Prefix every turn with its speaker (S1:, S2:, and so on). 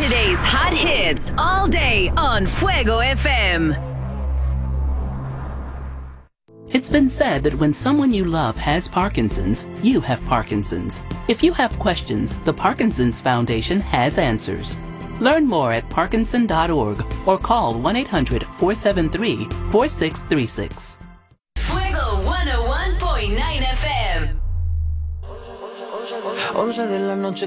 S1: Today's hot hits all day on Fuego FM.
S2: It's been said that when someone you love has Parkinson's, you have Parkinson's. If you have questions, the Parkinson's Foundation has answers. Learn more at parkinson.org or call 1-800-473-4636.
S1: Fuego 101.9 FM.
S3: 11 de la noche